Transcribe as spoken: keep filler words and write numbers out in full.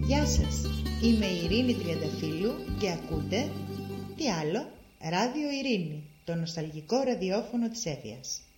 Γεια σας, είμαι η Ειρήνη Τριανταφύλου και ακούτε, τι άλλο, Ράδιο Ειρήνη, το νοσταλγικό ραδιόφωνο της Εύβοιας.